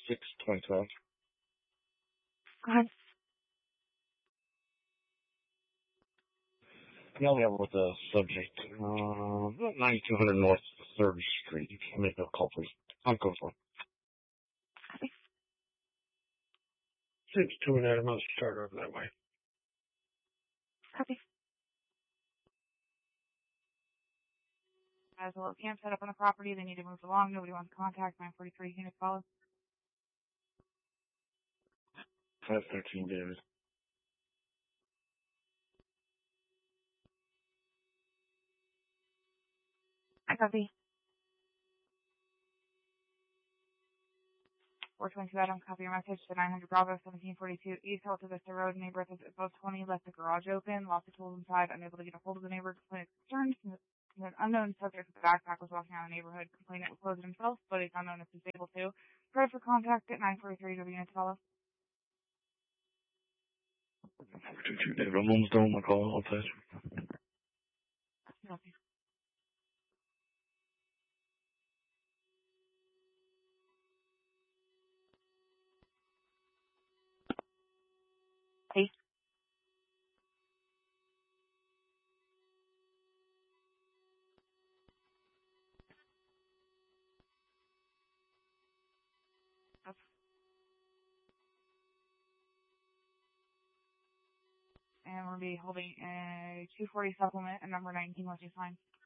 6/25. Go ahead. Now we have with the subject. 9200 North 3rd Street. Make a call, please. I'm code 4. Copy. 6-2 and Adam, I'll start over that way. Copy. As well as camp set up on the property, they need to move along. Nobody wants contact. 943 units follow. 513 David. I copy. 422 Adam, copy your message to 900 Bravo, 1742 East Alta Vista Road. Neighbor at above 20 left the garage open, lots of tools inside, unable to get a hold of the neighbor. Complainant concerned. An unknown subject with a backpack was walking around the neighborhood. Complainant would close it himself, but it's unknown if he's able to. Pray for contact at 943 W units follow. 422 David. I'm almost done with my call. I'll touch. Copy. Hey. And we'll be holding a 240 supplement and number 19 once you sign.